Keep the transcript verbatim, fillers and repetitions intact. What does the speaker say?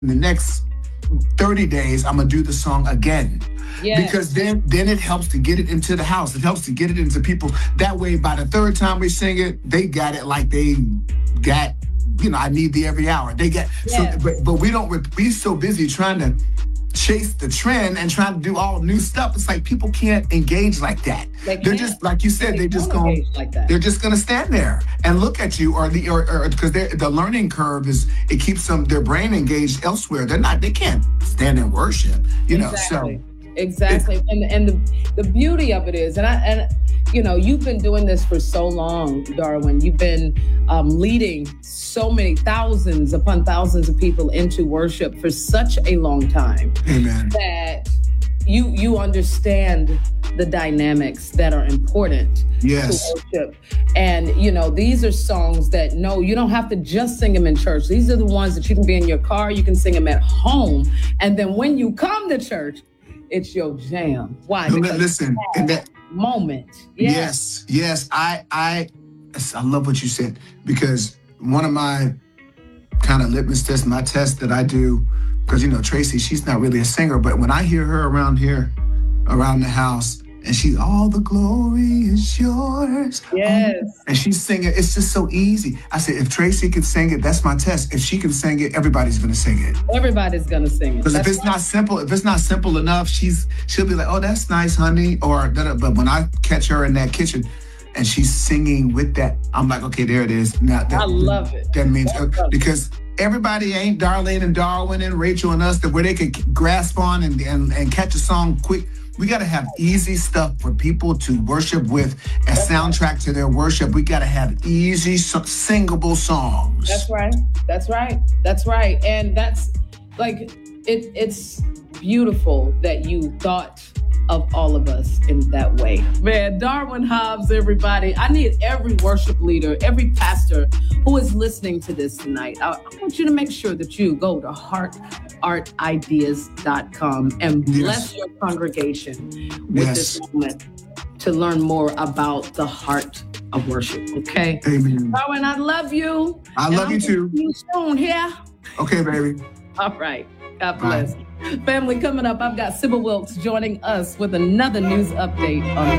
in the next thirty days, I'm gonna do the song again. Yes. Because then then it helps to get it into the house. It helps to get it into people. That way, by the third time we sing it, they got it like they got, you know, I need thee every hour. They get, Yes. so, but, but we don't, we're so busy trying to chase the trend and trying to do all new stuff. It's like people can't engage like that. They They're can't. just, like you said, They they just don't going engage like that. they're just gonna stand there and look at you, or the or because the learning curve is, it keeps them, their brain engaged elsewhere. They're not, they can't stand and worship, you know. Exactly. So Exactly. And and the, the beauty of it is, and I and you know, you've been doing this for so long, Darwin. You've been um, leading so many thousands upon thousands of people into worship for such a long time. Amen. That you you understand the dynamics that are important Yes. to worship. And you know, these are songs that, no, you don't have to just sing them in church. These are the ones that you can be in your car, you can sing them at home, and then when you come to church, it's your jam. Why? No, Because listen, and that moment. yes, yes, I I I love what you said, because one of my kind of litmus tests, my test that I do, because you know Tracy, she's not really a singer, but when I hear her around here, around the house, and she, all the glory is yours. Yes. Oh, and she's singing, it's just so easy. I said, if Tracy can sing it, that's my test. If she can sing it, everybody's gonna sing it. Everybody's gonna sing it. Because if That's it's not simple, if it's not simple enough, she's she'll be like, oh, that's nice, honey. Or da-da. But when I catch her in that kitchen and she's singing with that, I'm like, okay, there it is. Now that, I love it. That means I love it. because everybody ain't Darlene and Darwin and Rachel and us, that where they could grasp on and and, and catch a song quick. We got to have easy stuff for people to worship with, a soundtrack to their worship. We got to have easy, singable songs. That's right. That's right. That's right. And that's like, it. It's beautiful that you thought of all of us in that way. Man, Darwin Hobbs, everybody. I need every worship leader, every pastor who is listening to this tonight. I, I want you to make sure that you go to heart art ideas dot com and bless Yes. your congregation with Yes. this moment to learn more about the heart of worship. Okay? Amen. Darwin, I love you. I And love I'm you gonna too. see you soon here. Okay, baby. All right. God Bye. bless. Family, coming up, I've got Sybil Wilkes joining us with another news update on